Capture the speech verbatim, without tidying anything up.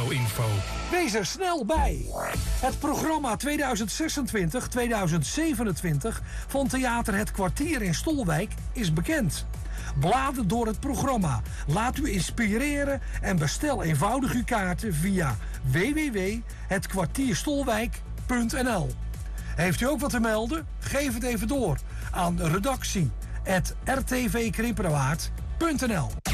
studio-info. Wees er snel bij. Het programma tweeduizend zesentwintig tweeduizend zevenentwintig van Theater Het Kwartier in Stolwijk is bekend. Blader door het programma. Laat u inspireren en bestel eenvoudig uw kaarten via w w w punt het kwartier stolwijk punt n l. Heeft u ook wat te melden? Geef het even door aan redactie punt r t v krimperawaard punt n l.